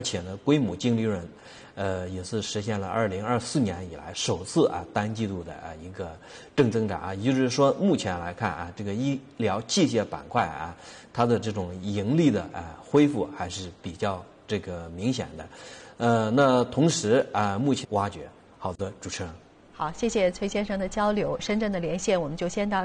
且呢，规模净利润，也是实现了2024年以来首次单季度的一个正增长也就是说，目前来看这个医疗器械板块它的这种盈利的恢复还是比较这个明显的。那同时目前挖掘。好的，主持人。 好，谢谢崔先生的交流。深圳的连线我们就先到。